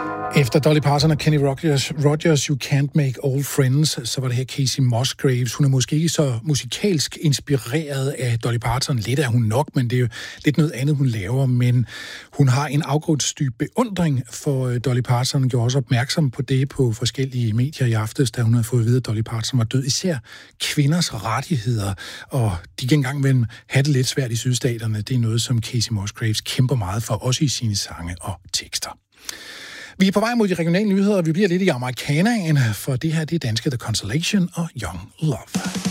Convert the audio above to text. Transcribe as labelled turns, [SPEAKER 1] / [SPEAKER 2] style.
[SPEAKER 1] Efter Dolly Parton og Kenny Rogers' You Can't Make Old Friends, så var det her Kacey Musgraves. Hun er måske ikke så musikalsk inspireret af Dolly Parton. Lidt er hun nok, men det er jo lidt noget andet, hun laver. Men hun har en afgrundsdyb beundring for Dolly Parton. Hun gjorde også opmærksom på det på forskellige medier i aftes, da hun havde fået at vide, at Dolly Parton var død. Især kvinders rettigheder, og de kan engang mellem have det lidt svært i sydstaterne. Det er noget, som Kacey Musgraves kæmper meget for, også i sine sange og tekster. Vi er på vej mod de regionale nyheder, og vi bliver lidt i amerikanaen, for det her det er danske The Consolation og Young Love.